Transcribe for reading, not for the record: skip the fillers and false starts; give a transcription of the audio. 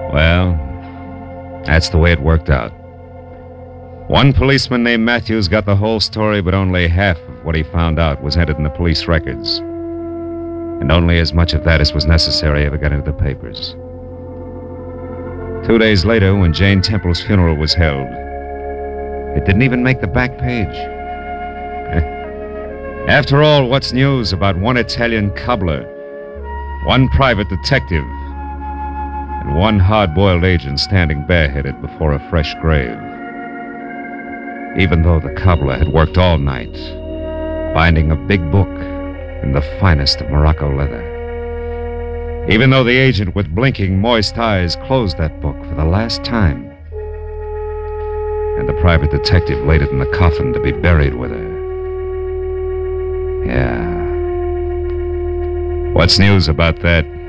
Well, that's the way it worked out. One policeman named Matthews got the whole story, but only half of what he found out was entered in the police records. And only as much of that as was necessary ever got into the papers. 2 days later, when Jane Temple's funeral was held, it didn't even make the back page. After all, what's news about one Italian cobbler, one private detective, and one hard-boiled agent standing bareheaded before a fresh grave? Even though the cobbler had worked all night, binding a big book in the finest of Morocco leather. Even though the agent with blinking, moist eyes closed that book for the last time. And the private detective laid it in the coffin to be buried with her. Yeah. What's news about that?